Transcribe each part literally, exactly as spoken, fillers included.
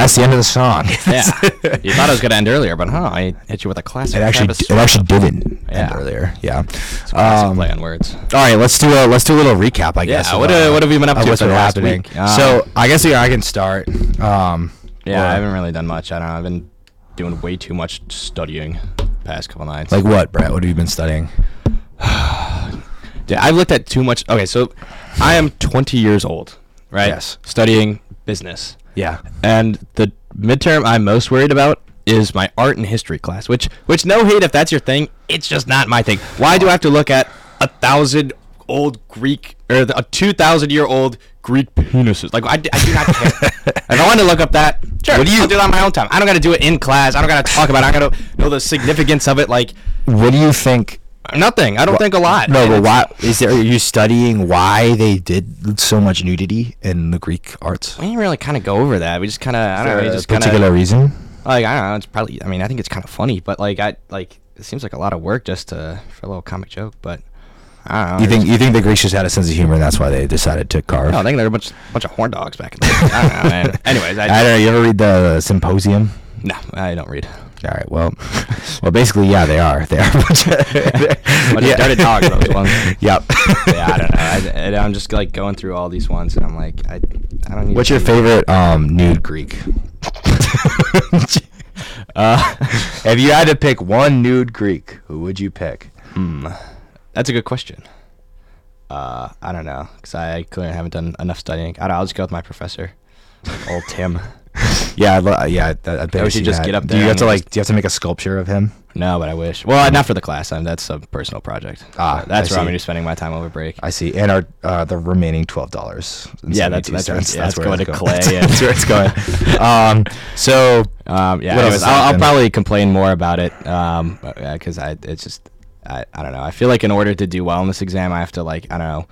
that's the end of the song. Yeah. You thought it was gonna end earlier, but huh? I hit you with a classic. It actually, Travis it actually didn't Yeah. end earlier. Yeah. It's a classic Um, play on words. All right, let's do a let's do a little recap. I guess. Yeah, of, what, uh, what have you been up of to what's for been the last happening? week? Um, so I guess yeah, I can start. Um, Yeah, or- I haven't really done much. I don't know. I've been doing way too much studying the past couple nights. Like what, Brett? What have you been studying? Yeah, I've looked at too much. Okay, so I am twenty years old, right? Yes. Studying business. Yeah. And the midterm I'm most worried about is my art and history class, which which no hate if that's your thing. It's just not my thing. Why do I have to look at a thousand old Greek or the, a two thousand year old Greek penises? Like I, d- I do not care. If I want to look up that, sure, What do you- I'll do that on my own time. I don't got to do it in class. I don't got to talk about it. I got to know the significance of it. Like What do you think? nothing. I don't Wha- think a lot. No, And but it's- why is there? Are you studying why they did so much nudity in the Greek arts? We didn't really kind of go over that. We just kind of I don't know. We Is just there a kind particular of reason? like I don't know. It's probably. I mean, I think it's kind of funny, but like I like it seems like a lot of work just to for a little comic joke. But I don't know. You think you think the Greeks just had a sense of humor, and that's why they decided to carve? No, I think there were a bunch bunch of horn dogs back in the day. I don't know, man. Anyways, I, I don't know. You ever read the Symposium? no, I don't read. All right. Well, well, basically, yeah, they are. They are. a bunch of- Bunch of dirty dogs, those ones. Yep. Yeah, I don't know. I, I'm just like going through all these ones, and I'm like, I, I don't need. What's to your see- favorite um, nude Greek? uh, if you had to pick one nude Greek, who would you pick? Hmm, that's a good question. Uh, I don't know, cause I clearly haven't done enough studying. I don't know, I'll just go with my professor, old Tim. Yeah, I'd lo- yeah. I, I bet we should just get up Do there you have and to like? just- Do you have to make a sculpture of him? No, but I wish. Well, not for the class. I mean, that's a personal project. Ah, that's I where I'm see. gonna be spending my time over break. I see. And our uh, the remaining twelve dollars. Yeah, that's- that's right. Yeah, that's where going it's to Clay, yeah. That's where it's going. Um. So Um, yeah, What else anyways, has I'll, I'll happened? probably complain more about it, um, because I it's just I, I don't know. I feel like in order to do well in this exam, I have to like I don't know,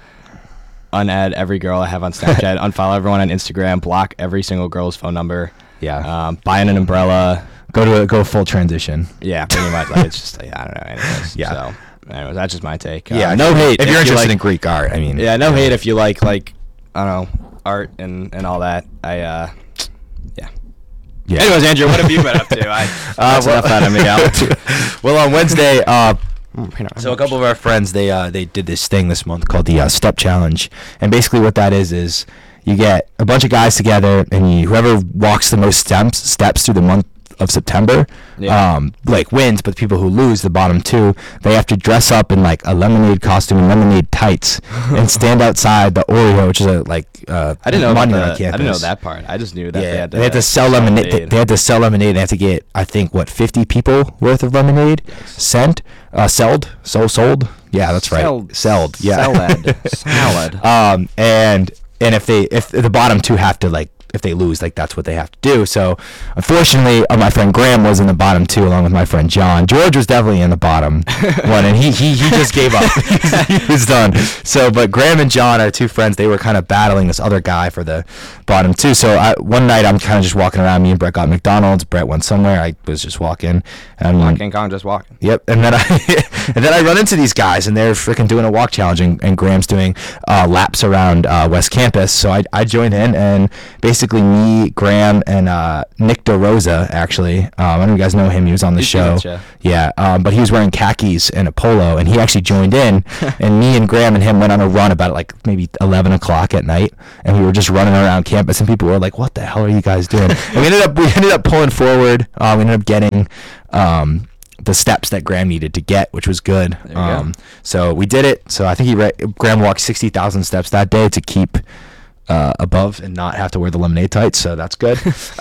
unadd every girl I have on Snapchat, unfollow everyone on Instagram, block every single girl's phone number, yeah, um, buy an umbrella. go to a, go full transition. Yeah, pretty much. Like it's just yeah, I don't know. Anyways, Yeah. So, anyways, that's just my take. Yeah, Uh, no hate. If you you're interested like, in Greek art, I mean, yeah, no hate if you like like I don't know art and and all that. I uh, yeah. yeah. Anyways, Andrew, what have you been up to? I Uh, that's well- enough out of me. I'll- well, on Wednesday, uh, You know, so a couple of our friends they uh, they did this thing this month called the uh, Step Challenge, and basically what that is is you get a bunch of guys together, and you, whoever walks the most steps steps through the month of September, Yeah. um, like wins. But the people who lose, the bottom two, they have to dress up in like a lemonade costume and lemonade tights and stand outside the Oreo, which is a like uh, I didn't know about monument the, on campus. I didn't know that part. I just knew that Yeah, they had to, they had to sell lemonade. They, they had to sell lemonade. They had to get, I think, what fifty people worth of lemonade sent, uh, sold, so sold. Yeah, that's right. Sold. Sold. Yeah. Salad. Salad. Um, and and if they if the bottom two have to like if they lose, like that's what they have to do. So unfortunately, uh, my friend Graham was in the bottom two along with my friend John. George was definitely in the bottom one, and he he he just gave up. He was done. So, but Graham and John are two friends. They were kind of battling this other guy for the bottom two. So I, one night I'm kind of just walking around. Me and Brett got McDonald's. Brett went somewhere. I was just walking. And King Kong just walking. Yep, and then I and then I run into these guys, and they're freaking doing a walk challenge, and, and Graham's doing uh, laps around uh, West Campus. So I I joined in, and basically me, Graham, and uh, Nick DeRosa actually. Um, I don't know if you guys know him. He was on the He's show. good, yeah. Yeah, um, but he was wearing khakis and a polo, and he actually joined in. And me and Graham and him went on a run about like maybe eleven o'clock at night, and we were just running around campus, and people were like, "What the hell are you guys doing?" And we ended up we ended up pulling forward. Uh, we ended up getting. Um, the steps that Graham needed to get, which was good. There you Um, go. so we did it. So I think he re- Graham walked sixty thousand steps that day to keep uh, above and not have to wear the lemonade tights. So that's good.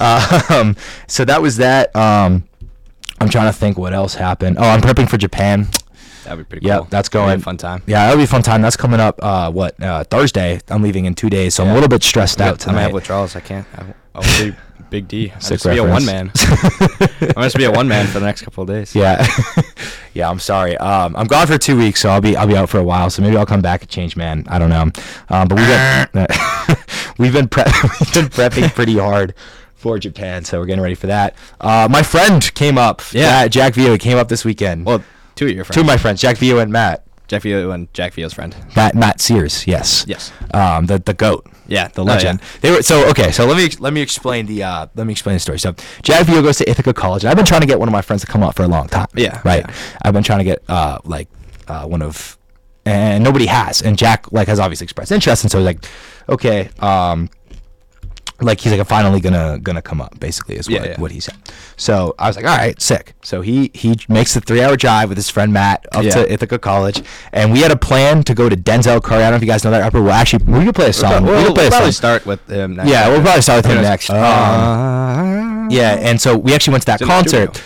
um, so that was that. Um, I'm trying to think what else happened. Oh, I'm prepping for Japan. That'd be pretty Yeah, cool. that's That'd be going. a fun time. Yeah, that'll be a fun time. That's coming up. Uh, what uh, Thursday? I'm leaving in two days, so I'm a Yeah. little bit stressed I'm out gonna have tonight. withdrawals. I can't. I, I'll be Big D. I'm Sick just be a one reference. man. I'm just be a one man for the next couple of days. Yeah, yeah. I'm sorry. Um, I'm gone for two weeks, so I'll be I'll be out for a while. So maybe I'll come back and change man. I don't know. Um, but we've been we've been pre- we've been prepping pretty hard for Japan, so we're getting ready for that. Uh, my friend came up. Yeah. Jack Vio came up this weekend. Well, two of your friends. Two of my friends, Jack Vio and Matt. Jack Vio and Jack Vio's friend. Matt Matt Sears, yes. Yes. Um, the the goat. Yeah, The legend. Oh, yeah. They were so okay. So let me let me explain the uh, let me explain the story. So Jack Vio goes to Ithaca College, and I've been trying to get one of my friends to come up for a long time. Yeah, Right. yeah. I've been trying to get uh like uh one of, and nobody has, and Jack like has obviously expressed interest, and so he's like, okay, um. Like he's like I'm finally gonna gonna come up basically is what, Yeah, yeah. what he said. So I was like, all right, sick. So he he makes the three hour drive with his friend Matt up Yeah. to Ithaca College, and we had a plan to go to Denzel Curry. I don't know if you guys know that rapper. We'll actually we could play a song. We'll, we we'll, could play a probably song. start with him next. Yeah, we'll probably start with him Yes. next. Um, Uh, yeah, and so we actually went to that It's in the concert.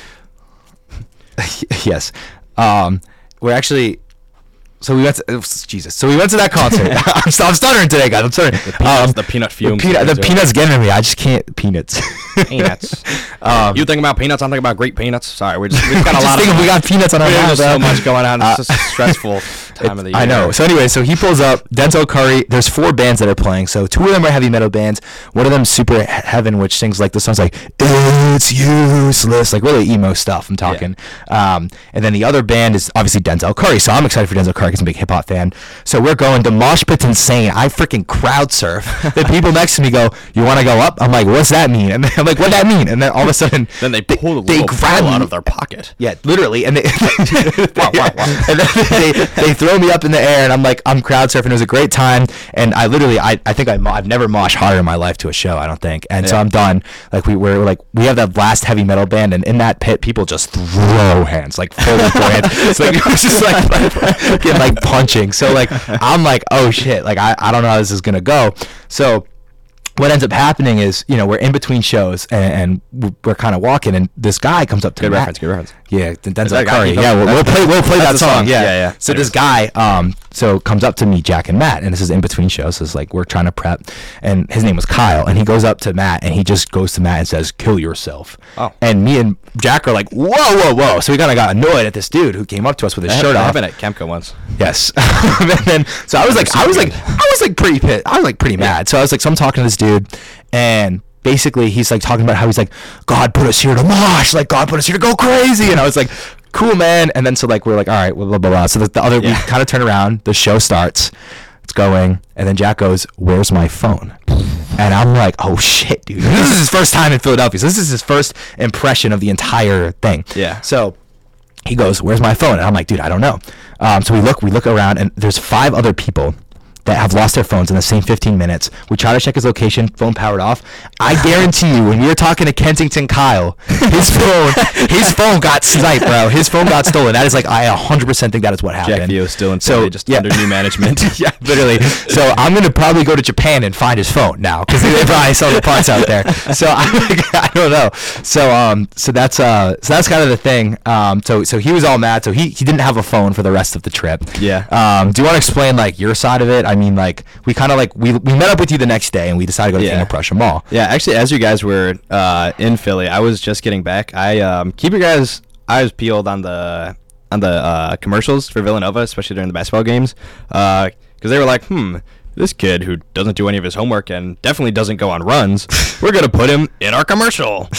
Yes, um, we're actually. So we went to oh, Jesus. So we went to that concert. I'm, st- I'm stuttering today, guys. I'm stuttering. The peanuts- the peanut The, fumes peanut, the into it. peanuts getting me. I just can't peanuts. Peanuts. um, You think about peanuts, I'm thinking about great peanuts. Sorry, we're just, we've got a just lot thinking of we got peanuts on our There's mouth. so bro. much going on. Uh, It's just a stressful time of the year. I know. So anyway, so he pulls up Denzel Curry. There's four bands that are playing. So two of them are heavy metal bands. One of them Super He- Heaven, which sings like the song's like it's useless, like really emo stuff. I'm talking. Um, and then the other band is obviously Denzel Curry. So I'm excited for Denzel Curry because I'm a big hip hop fan. So we're going. The mosh pit's insane. I freaking crowd surf. The people next to me go, "You want to go up?" I'm like, "What's that mean?" And I'm like, "What that mean?" And then all of a sudden, Then they pull a they little grab ball out me- of their pocket. Yeah, literally, and they Wow, wow, wow. and then they, they throw me up in the air, and I'm like, I'm crowd surfing. It was a great time, and I literally, I, I think I, mo- I've never moshed harder in my life to a show. I don't think, and so Yeah. I'm done. Like we were like we have that last heavy metal band, and in that pit, people just throw hands, like fully throw hands. It's like it was just like getting like punching. So like I'm like, oh shit, like I, I don't know how this is gonna go. So what ends up happening is, you know, we're in between shows and, and we're kind of walking, and this guy comes up to Good Matt. reference, good reference. Yeah, the Denzel that guy Curry. keep Yeah, up- we'll, we'll that's- play. We'll play that that's the song. song. Yeah, Yeah, yeah. So this guy, um, so comes up to me, Jack and Matt, and this is in between shows. So it's like we're trying to prep, and his name was Kyle, and he goes up to Matt, and he just goes to Matt and says, "Kill yourself." Oh. And me and Jack are like, "Whoa, whoa, whoa!" So we kind of got annoyed at this dude who came up to us with his That shirt off. happened at Kemco once. Yes. And then, so I was like, I was like, I was like pretty pit. I was like pretty mad. So I was like, so I'm talking to this dude, and basically he's like talking about how he's like, God put us here to mosh, like God put us here to go crazy, and I was like, cool, man. And then so like we're like, all right, blah blah blah. blah. So the, the other Yeah. we kind of turn around, the show starts, it's going, and then Jack goes, "Where's my phone?" And I'm like, oh shit, dude. This is his first time in Philadelphia. So this is his first impression of the entire thing. Yeah. So he goes, "Where's my phone?" And I'm like, dude, I don't know. Um, so we look, we look around, and there's five other people that have lost their phones in the same fifteen minutes. We try to check his location, phone powered off. I guarantee you, when we were talking to Kensington Kyle, his phone, his phone got sniped, bro. His phone got stolen. That is like, I one hundred percent think that is what happened. Jack Vio still in So, Philly, just yeah. under new management. Yeah, literally. So I'm gonna probably go to Japan and find his phone now because they probably sell the parts out there. So I'm like, I don't know. So um, so that's uh, so that's kind of the thing. Um, so so he was all mad. So he he didn't have a phone for the rest of the trip. Yeah. Um, do you want to explain like your side of it? I mean, like we kind of like we we met up with you the next day and we decided to go to Yeah. King of Prussia Mall. Yeah, actually, as you guys were uh, in Philly, I was just getting back. I um, keep your guys' eyes peeled on the on the uh, commercials for Villanova, especially during the basketball games, because they were like, hmm. This kid who doesn't do any of his homework and definitely doesn't go on runs, we're gonna put him in our commercial.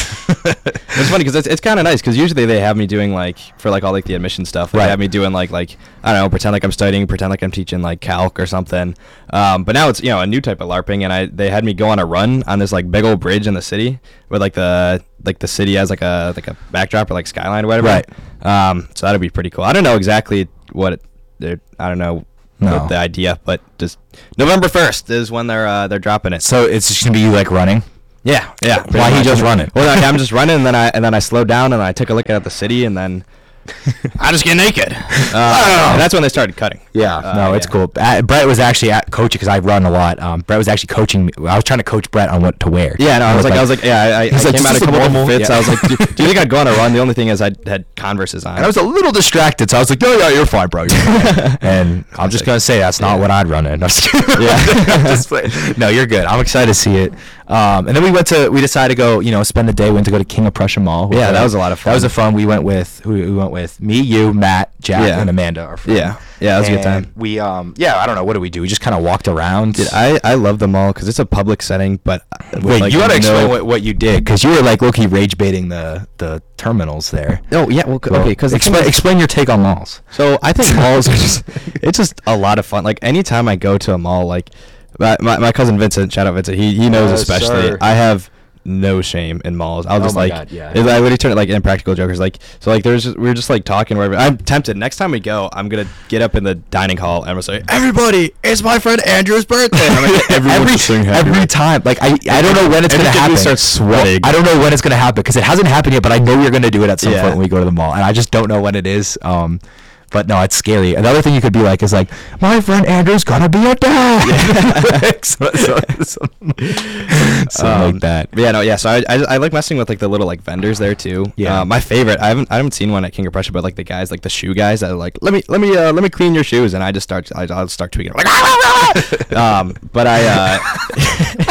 It's funny because it's, it's kind of nice because usually they have me doing like for like all like the admission stuff. Like, Right. They have me doing like like I don't know, pretend like I'm studying, pretend like I'm teaching like calc or something. Um, but now it's you know a new type of LARPing, and I they had me go on a run on this like big old bridge in the city where like the like the city has like a like a backdrop or like skyline or whatever. Right. Um, so that'd be pretty cool. I don't know exactly what it, they're. I don't know. No. What the idea, but just November first is when they're uh, they're dropping it. So it's just gonna be you like running. Yeah, yeah. pretty Why he much. just running? Well, like, I'm just running, and then I and then I slowed down, and I took a look at the city, and then I just get naked. Uh, and that's when they started cutting. Yeah, Uh, no, it's yeah. cool. Uh, Brett was actually at coaching because I run a lot. Um, Brett was actually coaching me. I was trying to coach Brett on what to wear. Yeah, no, I was like, I was like, yeah, I, I, He's I like, came "This out is a couple normal." of fits. Yeah. I was like, do, do you think I'd go on a run? The only thing is I had Converses on. And I was a little distracted, so I was like, "Oh yeah, you're fine, bro." You're fine." And I'm just gonna say that's not Yeah. what I'd run in. I'm just kidding. Yeah. Just play- no, you're good. I'm excited to see it. Um, and then we went to we decided to go you know spend the day. We went to go to King of Prussia Mall. Yeah, that was a lot of fun. That was a fun. We went with who we went with me, you, Matt, Jack, Yeah. and Amanda, our friend. Yeah, yeah, that was a good And time. We um yeah I don't know what did we do? We just kind of walked around. Dude, I, I love the mall because it's a public setting, but with, Wait, like, you gotta no- explain what, what you did because you were like low-key rage baiting the the terminals there. Oh yeah, well, c- Well, okay, because explain explain your take on malls. So I think malls are just it's just a lot of fun. Like anytime I go to a mall, like my, my, my cousin Vincent, shout out Vincent, he he knows Yes, especially. sir. I have no shame in malls. I'll Oh just my like God, yeah. it's- I literally turn it like Impractical Jokers. Like so like there's just, we were just like talking wherever. I'm tempted. Next time we go, I'm gonna get up in the dining hall and I'm gonna say, everybody, it's my friend Andrew's birthday. And I'm gonna get everyone every, to sing happy every birthday. time. Like I, I don't know when it's Every gonna kid happen. starts sweating. Well, I don't know when it's gonna happen because it hasn't happened yet. But I know you're gonna do it at some Yeah. point when we go to the mall, and I just don't know when it is. Um, but no, it's scary. Another thing you could be like is like, my friend Andrew's gonna be a dad. Like, so, so, so, something Um, like that. but yeah, no, yeah. So I, I, I like messing with like the little like vendors there too. Yeah. Uh, my favorite. I haven't I haven't seen one at King of Prussia, but like the guys, like the shoe guys that are like, let me let me uh, let me clean your shoes, and I just start I, I'll start tweaking. I'm like, "Ah, ah, ah!" um, but I. Uh,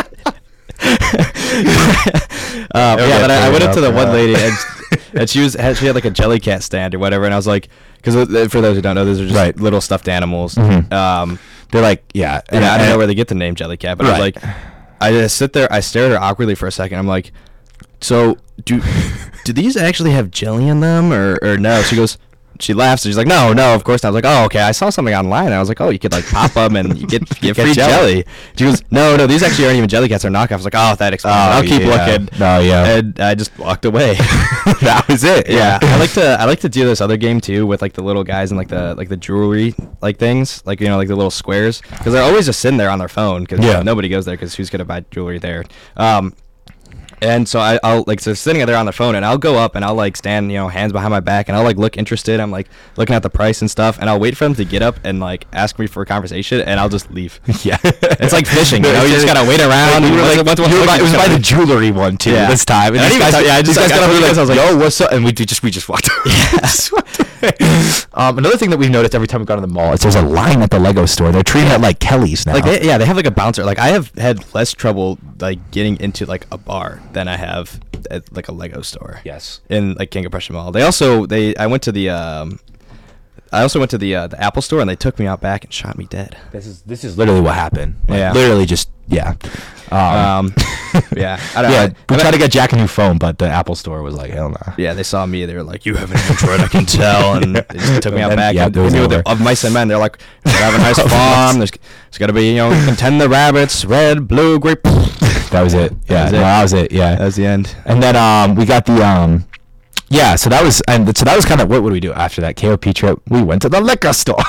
um, yeah, but I, I went up to the one lady and, and she was had, she had like a jelly cat stand or whatever, and I was like, because for those who don't know, those are just Right. little stuffed animals. Mhm. Um, They're like, yeah, and I don't know where they get the name Jellycat, but I was Right. like, I just sit there, I stare at her awkwardly for a second. I'm like, so do do these actually have jelly in them or or no? She goes, she laughs and she's like, no, no, of course not. I was like, oh, okay. I saw something online. I was like, oh, you could like pop them and you get get Get free jelly. jelly. She goes, no, no, these actually aren't even Jellycats. They're knockoffs. I was like, oh, that explains. it. Oh, I'll keep yeah. looking. No, yeah. And I just walked away. That was it. Yeah, I like to I like to do this other game too with like the little guys and like the like the jewelry like things like you know like the little squares because they're always just sitting there on their phone because Yeah. nobody goes there because who's gonna buy jewelry there. Um, and so I, I'll like so sitting there on the phone and I'll go up and I'll like stand you know hands behind my back and I'll like look interested. I'm like looking at the price and stuff and I'll wait for them to get up and like ask me for a conversation and I'll just leave. Yeah. It's like fishing, you know. You just gotta wait around. Like, we were What's- like, what's- you were what's- by, it was by the what's- jewelry one too Yeah. this time. And I these didn't even guys, tell- yeah, I these just- guys I got got up and up we were and I was like, like- "Yo, what's up?" And we did just we just walked. Just walked away. um, another thing that we've noticed every time we go to the mall is there's a line at the Lego store. They're treating it like Kelly's now. Like they, yeah, they have like a bouncer. Like I have had less trouble like getting into like a bar than I have at like a Lego store. Yes. In like King of Prussia Mall. They also they I went to the um I also went to the uh, the Apple store and they took me out back and shot me dead. This is this is literally what happened. Like, Yeah. Literally just yeah. Um, yeah, I don't yeah. know. We I- tried to get Jack a new phone, but the Apple store was like, hell no. Yeah, they saw me. They were like, "You have an Android, I can tell," and they just took me out And then- back. yeah, and it was hit me with over. the, of mice and men. They're like, "We have a nice farm. There's, there's got to be, you know, contend the rabbits, red, blue, green." That was it. Yeah. was no, it. that was it. Yeah. That was the end. And then um we got the um yeah, so that was and so that was kind of what would we do after that K O P trip? We went to the liquor store.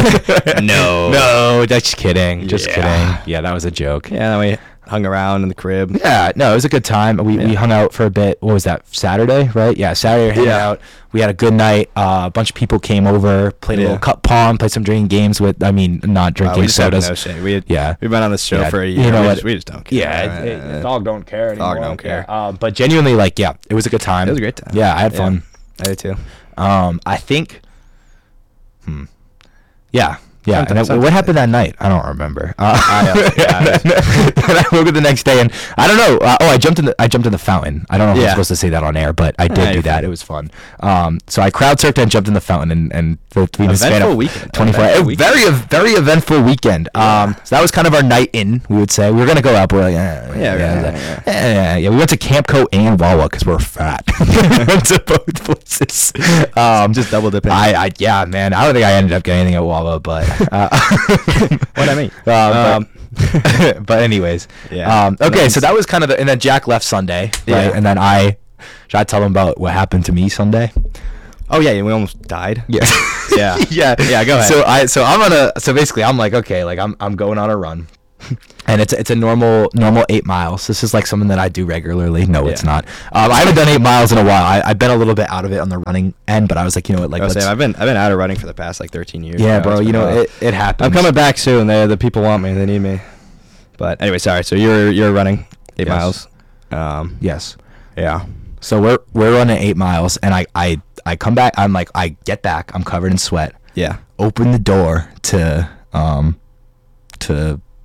No. no, just kidding, just Yeah. kidding. Yeah, that was a joke. Yeah, then we hung around in the crib. Yeah, no, it was a good time. We we Yeah. hung out for a bit. What was that? Saturday, right? Yeah, Saturday. Hanging Yeah. out. We had a good night. Uh, a bunch of people came over, played a Yeah. little cup pong, played some drinking games with. I mean, not Wow, drinking we just have sodas. no shame. We had, Yeah. we've been on this show Yeah, for a you year. know we, what? just, we just don't care. Yeah, it, it, the dog don't care anymore. Dog don't care. Yeah. Um, but genuinely, like, yeah, it was a good time. It was a great time. Yeah, I had Yeah. fun. I did too. Um, I think. Hmm. Yeah. Yeah. Sometimes- And then, what sometimes. happened that night? I don't remember. Uh, I, uh, yeah, and then, and I woke up the next day and I don't know. Uh, oh, I jumped in the I jumped in the fountain. I don't know if I'm Yeah. supposed to say that on air, but I did Yeah, do you're that. fine. It was fun. Um, so I crowd surfed and jumped in the fountain and and the, between the span Eventful of weekend. twenty-four. Eventful a weekend. Very very eventful weekend. Um, so that was kind of our night in. We would say we were gonna go out. But we're like, eh, Yeah, yeah, yeah, yeah, yeah. yeah, yeah. We went to Campco and Wawa because we're fat. We went to both places. Um, Just double dipping. I, I yeah, man. I don't think I ended up getting anything at Wawa, but uh, What I mean? uh, but, but anyways, Yeah. Um, okay, Nice. so that was kind of the, and then Jack left Sunday, right? Yeah. And then I, should I tell him about what happened to me Sunday? Oh yeah, we almost died. Yeah. Yeah. yeah. Yeah, go ahead. So I, so I'm on a, so basically I'm like, okay, like I'm, I'm going on a run. And it's it's a normal normal eight miles. This is like something that I do regularly. No, it's Yeah. not. Um, I haven't done eight miles in a while. I, I've been a little bit out of it on the running end, but I was like, you know what, like I was let's, saying, I've been I've been out of running for the past like thirteen years. yeah, now. bro. It's You been know, rough. it, it happens. I'm coming back soon. They the people want me. They need me. But anyway, sorry. So you're you're running eight Yes. miles. Um. Yes. Yeah. So we're we're running eight miles, and I I I come back. I'm like I get back. I'm covered in sweat. Yeah. Open the door to um to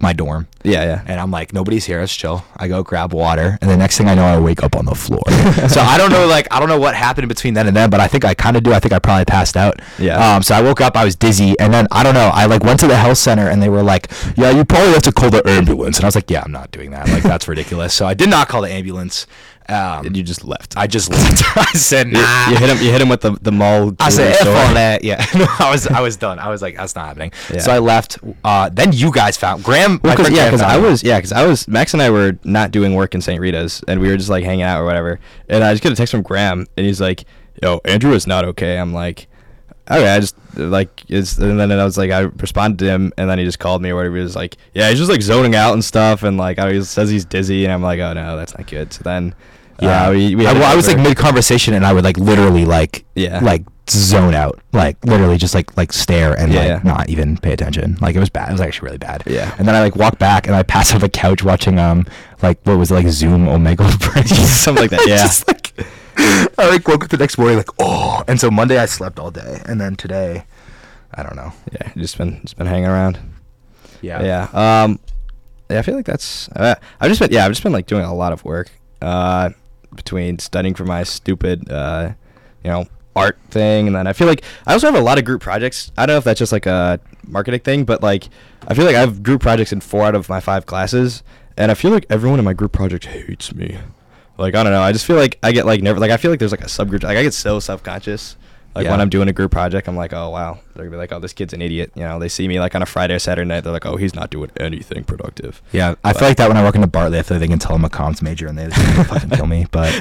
my dorm. Yeah, yeah. And I'm like, nobody's here. It's chill. I go grab water, and the next thing I know, I wake up on the floor. So I don't know, like, I don't know what happened between then and then, but I think I kind of do. I think I probably passed out. Yeah. Um. So I woke up, I was dizzy, and then I don't know. I like went to the health center, and they were like, "Yeah, you probably have to call the ambulance." And I was like, "Yeah, I'm not doing that. Like, that's ridiculous." So I did not call the ambulance. Um, And you just left. I just left. I said, You, nah. you hit him. You hit him with the the mall. I said, jewelry F store. all that. Yeah. No, I was I was done. I was like, that's not happening. Yeah. So I left. Uh, then you guys found Graham. Well, my cause, friend yeah, Graham because I found me. was yeah, because I was Max and I were not doing work in Saint Rita's, and we were just like hanging out or whatever. And I just get a text from Graham, and he's like, "Yo, Andrew is not okay." I'm like, "Okay." I just like is, and then I was like, I responded to him, and then he just called me or whatever. He was like, "Yeah, he's just like zoning out and stuff," and like I he says he's dizzy, and I'm like, "Oh no, that's not good." So then. Yeah, uh, we, we I, had well, I was like over- mid conversation, and I would like literally like Yeah. like zone out, like literally just like like stare and Yeah, like yeah. not even pay attention. Like it was bad. It was actually really bad. Yeah. And then I like walk back, and I pass on the couch watching um like what was it, like Zoom Omega Break Something like that, yeah. Just like I like woke up the next morning like oh, and so Monday I slept all day, and then today, I don't know. yeah, just been just been hanging around. Yeah. Yeah. Um, yeah, I feel like that's. Uh, I've just been. Yeah, I've just been like doing a lot of work. Uh, between studying for my stupid, uh, you know, art thing, and then I feel like I also have a lot of group projects. I don't know if that's just like a marketing thing, but like I feel like I have group projects in four out of my five classes, and I feel like everyone in my group project hates me. Like I don't know. I just feel like I get like never like I feel like there's like a subgroup. Like I get so self conscious. Like Yeah. when I'm doing a group project, I'm like, oh wow, they're gonna be like, oh, this kid's an idiot. You know, they see me like on a Friday or Saturday night, they're like, oh, he's not doing anything productive. Yeah, I But- feel like that when I work into Bartlett. I feel like they can tell I'm a comms major and they just fucking kill me. But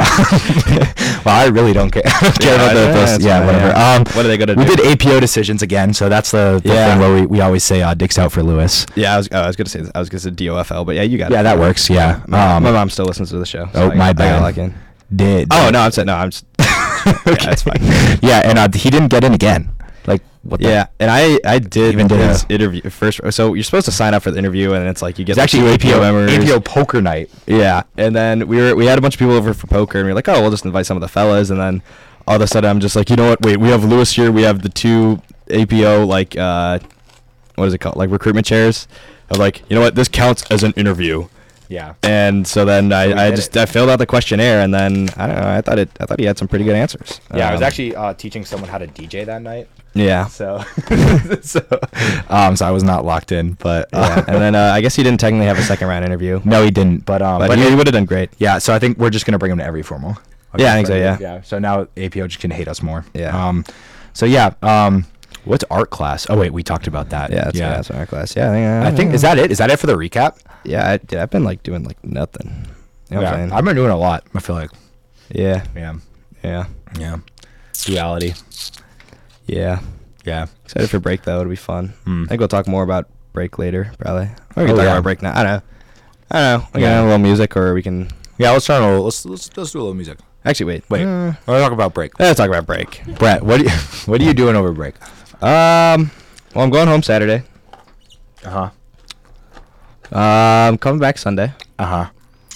well, I really don't care. I don't care Yeah, about the, yeah, those- that's yeah, fine, whatever. yeah. Um, What are they gonna we do? did A P O decisions again, so that's the, the Yeah. thing where we, we always say uh, dicks out for Lewis. Yeah, I was oh, I was gonna say I was gonna say D O F L, but yeah, you got it. Yeah, that works. Yeah. My, Um, my mom still listens to the show. oh, I, my I bad. gotta lock in. Did Oh no, I'm saying no, I'm. Just, okay. that's fine. Yeah, and uh, he didn't get in again. Like what? The, Yeah, and I I did Even did his a- interview first. So you're supposed to sign up for the interview, and it's like you get It's like, actually two A P O members. A P O poker night. Yeah, and then we were we had a bunch of people over for poker, and we were like, oh, we'll just invite some of the fellas, and then all of a sudden I'm just like, you know what? Wait, we have Lewis here. We have the two A P O like uh, what is it called? Like recruitment chairs. I'm like, you know what? This counts as an interview. Yeah. And so then we I, I did just it. I filled out the questionnaire, and then I don't know. I thought it I thought he had some pretty good answers. Yeah, I was Um, actually uh, teaching someone how to D J that night. yeah. So, so, um, so I was not locked in, but uh, Yeah, and then uh, I guess he didn't technically have a second round interview. no, he didn't. But um, but, but he, it- would have done great. yeah. So I think we're just gonna bring him to every formal. Yeah, I think so, yeah. Yeah. So now A P O just can hate us more. Yeah. Um, so yeah. Um, what's art class? Oh wait, we talked about that. Yeah, that's, yeah. that's our class. Yeah, I think, I think is that it? Is that it for the recap? Yeah, I, yeah, I've been like doing like nothing. You know what I'm saying? I've been doing a lot. I feel like. Yeah, Yeah. yeah, Yeah. Duality. yeah. Yeah. Excited for break though. It'll be fun. Hmm. I think we'll talk more about break later, probably. Or we Oh, can talk yeah. about break now. I don't know. I don't know. We Yeah. can have a little music, or we can Yeah. Let's try a little. Let's let's let's do a little music. actually wait. Wait. Uh, Let's talk about break. let's talk about break. Brett, what do you, what are you doing over break? Um, well, I'm going home Saturday. Uh huh. Uh, I'm coming back Sunday. Uh huh.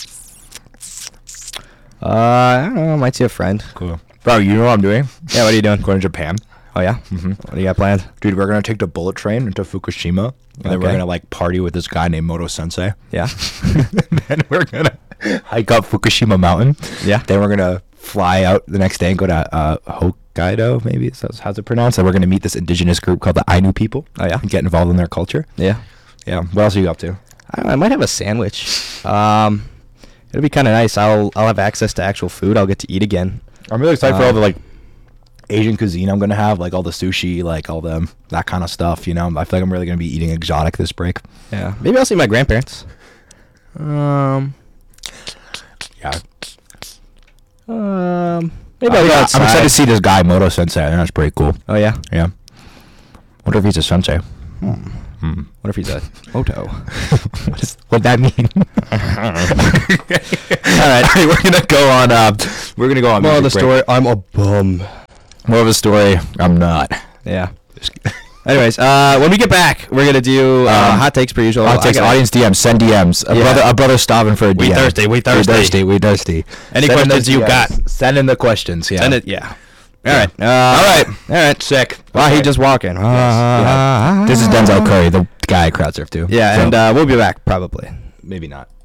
Uh, I don't know. I might see a friend. Cool. Bro, you know what I'm doing? Yeah, what are you doing? Going to Japan. Oh yeah. Mm-hmm. What do you got planned? Dude, we're gonna take the bullet train into Fukushima, and then we're Okay. gonna like party with this guy named Moto Sensei. Yeah. Then we're gonna hike up Fukushima Mountain. Yeah. Then we're gonna fly out the next day and go to uh, Hokkaido, maybe is that- how's it pronounced? And we're gonna meet this indigenous group called the Ainu people. Oh, yeah? And get involved in their culture. Yeah. Yeah. What else are you up to? I, don't know, I might have a sandwich. Um, it'll be kind of nice. I'll I'll have access to actual food. I'll get to eat again. I'm really excited for all Um, the like Asian cuisine I'm gonna have, like all the sushi, like all the that kind of stuff. You know, I feel like I'm really gonna be eating exotic this break. Yeah. Maybe I'll see my grandparents. Um. Yeah. Um. Maybe I I'll go I'm outside. excited to see this guy Moto Sensei. I think that's pretty cool. Oh yeah. Yeah. Wonder if he's a sensei. Hmm. Hmm. What if he's a moto? what is what'd that mean? All right. we're gonna go on. Uh, we're gonna go on. Moral of the music break. story: I'm a bum. More of a story. I'm not. Yeah. Anyways, uh, when we get back, we're gonna do uh, Um, hot takes per usual. I'll I take gotta- audience D Ms. Send D Ms. A Yeah. brother, a brother starving for a D M. We thirsty, we We thirsty. thirsty. We thirsty. Any Send in questions the you D Ms. got? Send in the questions. Yeah. Send it. Yeah. All Yeah. right. Uh, All right. All right. Sick. Wow, he Okay. just walking. Yes, yeah. This is Denzel Curry, the guy at crowd surf too. Yeah, So, and uh, we'll be back probably. maybe not.